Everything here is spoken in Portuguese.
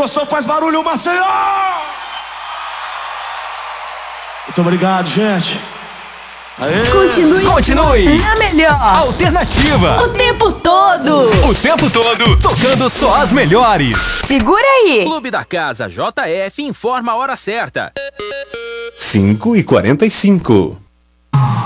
gostou, faz barulho, Maceió! Muito obrigado, gente. Aê. Continue. Na melhor. Alternativa. O tempo todo. O tempo todo. Tocando só as melhores. Segura aí. Clube da Casa JF informa a hora certa. 5h45.